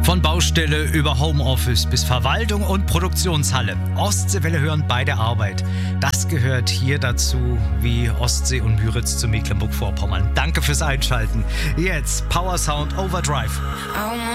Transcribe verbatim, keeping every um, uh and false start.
Von Baustelle über Homeoffice bis Verwaltung und Produktionshalle. Ostseewelle hören bei der Arbeit. Das gehört hier dazu, wie Ostsee und Müritz zu Mecklenburg-Vorpommern. Danke fürs Einschalten. Jetzt Power Sound Overdrive.